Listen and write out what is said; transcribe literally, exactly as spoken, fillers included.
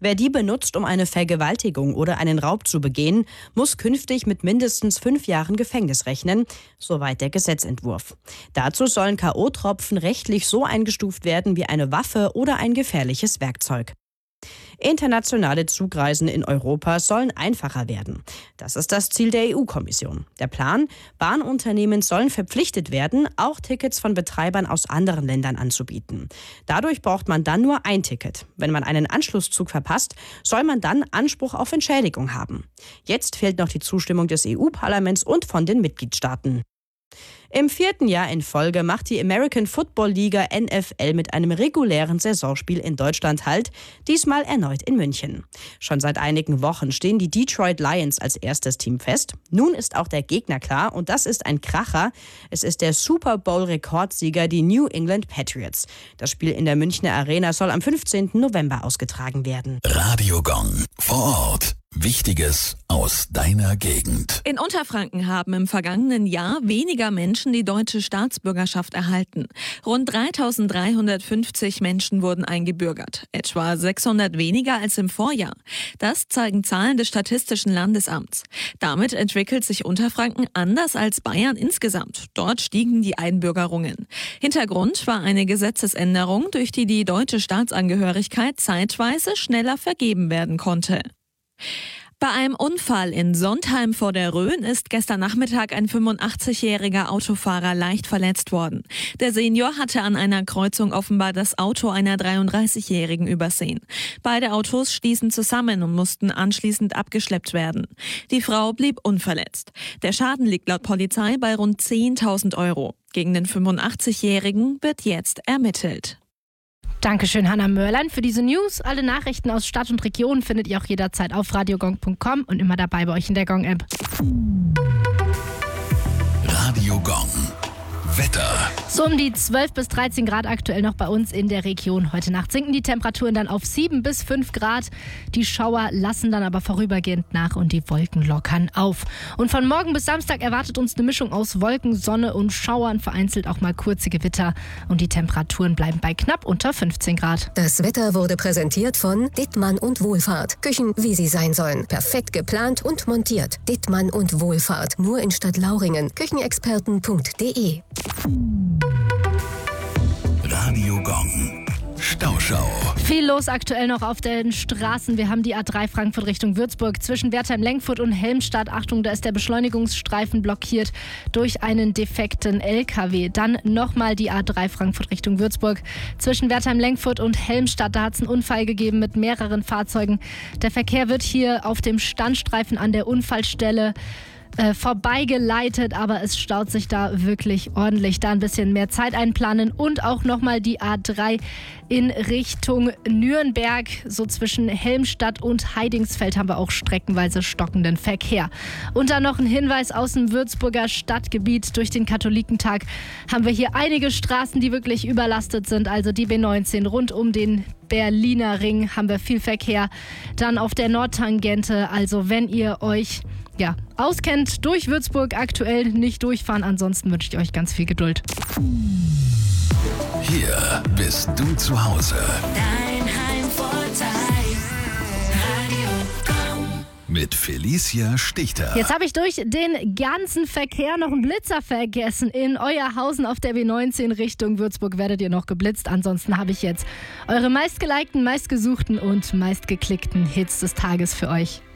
Wer die benutzt, um eine Vergewaltigung oder einen Raub zu begehen, muss künftig mit mindestens fünf Jahren Gefängnis rechnen, soweit der Gesetzentwurf. Dazu sollen K O-Tropfen rechtlich so eingestuft werden wie eine Waffe oder ein gefährliches Werkzeug. Internationale Zugreisen in Europa sollen einfacher werden. Das ist das Ziel der E U-Kommission. Der Plan: Bahnunternehmen sollen verpflichtet werden, auch Tickets von Betreibern aus anderen Ländern anzubieten. Dadurch braucht man dann nur ein Ticket. Wenn man einen Anschlusszug verpasst, soll man dann Anspruch auf Entschädigung haben. Jetzt fehlt noch die Zustimmung des E U-Parlaments und von den Mitgliedstaaten. Im vierten Jahr in Folge macht die American Football Liga N F L mit einem regulären Saisonspiel in Deutschland Halt, diesmal erneut in München. Schon seit einigen Wochen stehen die Detroit Lions als erstes Team fest. Nun ist auch der Gegner klar und das ist ein Kracher. Es ist der Super Bowl-Rekordsieger, die New England Patriots. Das Spiel in der Münchner Arena soll am fünfzehnten November ausgetragen werden. Radio Gong vor Ort. Wichtiges aus deiner Gegend. In Unterfranken haben im vergangenen Jahr weniger Menschen die deutsche Staatsbürgerschaft erhalten. Rund dreitausenddreihundertfünfzig Menschen wurden eingebürgert, etwa sechshundert weniger als im Vorjahr. Das zeigen Zahlen des Statistischen Landesamts. Damit entwickelt sich Unterfranken anders als Bayern insgesamt. Dort stiegen die Einbürgerungen. Hintergrund war eine Gesetzesänderung, durch die die deutsche Staatsangehörigkeit zeitweise schneller vergeben werden konnte. Bei einem Unfall in Sontheim vor der Rhön ist gestern Nachmittag ein fünfundachtzigjähriger Autofahrer leicht verletzt worden. Der Senior hatte an einer Kreuzung offenbar das Auto einer dreiunddreißigjährigen übersehen. Beide Autos stießen zusammen und mussten anschließend abgeschleppt werden. Die Frau blieb unverletzt. Der Schaden liegt laut Polizei bei rund zehntausend Euro. Gegen den fünfundachtzigjährigen wird jetzt ermittelt. Dankeschön, Hannah Mörlein, für diese News. Alle Nachrichten aus Stadt und Region findet ihr auch jederzeit auf radiogong punkt com und immer dabei bei euch in der Gong-App. Radio Gong. Wetter. So um die zwölf bis dreizehn Grad aktuell noch bei uns in der Region. Heute Nacht sinken die Temperaturen dann auf sieben bis fünf Grad. Die Schauer lassen dann aber vorübergehend nach und die Wolken lockern auf. Und von morgen bis Samstag erwartet uns eine Mischung aus Wolken, Sonne und Schauern, vereinzelt auch mal kurze Gewitter. Und die Temperaturen bleiben bei knapp unter fünfzehn Grad. Das Wetter wurde präsentiert von Dittmann und Wohlfahrt. Küchen, wie sie sein sollen. Perfekt geplant und montiert. Dittmann und Wohlfahrt. Nur in Stadtlauringen. Küchenexperten punkt de. Radio Gong. Stauschau. Viel los aktuell noch auf den Straßen. Wir haben die A drei Frankfurt Richtung Würzburg zwischen Wertheim-Lengfurt und Helmstadt. Achtung, da ist der Beschleunigungsstreifen blockiert durch einen defekten L K W. Dann nochmal die A drei Frankfurt Richtung Würzburg zwischen Wertheim-Lengfurt und Helmstadt. Da hat es einen Unfall gegeben mit mehreren Fahrzeugen. Der Verkehr wird hier auf dem Standstreifen an der Unfallstelle Äh, vorbeigeleitet, aber es staut sich da wirklich ordentlich. Da ein bisschen mehr Zeit einplanen und auch nochmal die A drei in Richtung Nürnberg. So zwischen Helmstadt und Heidingsfeld haben wir auch streckenweise stockenden Verkehr. Und dann noch ein Hinweis aus dem Würzburger Stadtgebiet. Durch den Katholikentag haben wir hier einige Straßen, die wirklich überlastet sind. Also die B neunzehn rund um den Berliner Ring haben wir viel Verkehr. Dann auf der Nordtangente. Also wenn ihr euch ja, auskennt durch Würzburg, aktuell nicht durchfahren. Ansonsten wünsche ich euch ganz viel Geduld. Hier bist du zu Hause. Dein Heimvorteil. Radio Gong. Mit Felicia Stichter. Jetzt habe ich durch den ganzen Verkehr noch einen Blitzer vergessen. In Euerhausen auf der B neunzehn Richtung Würzburg werdet ihr noch geblitzt. Ansonsten habe ich jetzt eure meistgelikten, meistgesuchten und meistgeklickten Hits des Tages für euch.